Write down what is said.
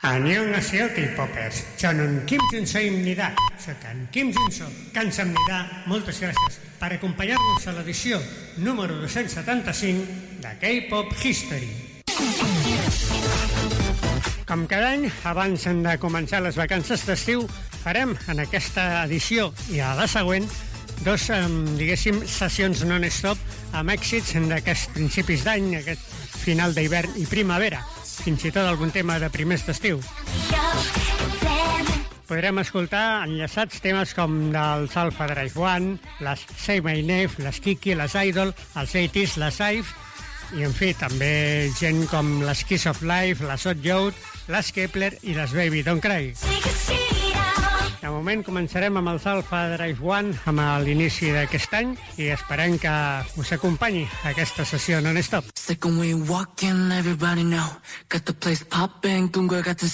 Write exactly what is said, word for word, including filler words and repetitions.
안녕하세요, K-popers. 저는 김준서입니다. Soc en Kim Junso, Kansamnida. Moltes gràcies per acompanyar-nos a l'edició número dos-cents setanta-cinc de K-Pop History. Com cada any, abans de començar les vacances d'estiu, farem en aquesta edició i a la següent dos, diguéssim, sessions non-stop amb èxits d'aquests principis d'any, aquest final d'hivern i primavera, fins i tot algun tema de primers d'estiu. Podrem escoltar enllaçats temes com dels Alpha Drive One, les Say My Name, les Kiki, les Idol, els eighties, les Ive, i en fi, també gent com les Kiss of Life, les Hot Youth, les Kepler i les Baby Don't Cry. De moment començarem amb els Alpha Drive One amb l'inici d'aquest any i esperem que us acompanyi aquesta sessió non-stop. Second we walk in, everybody know. Got the place popping, 꿈과 같은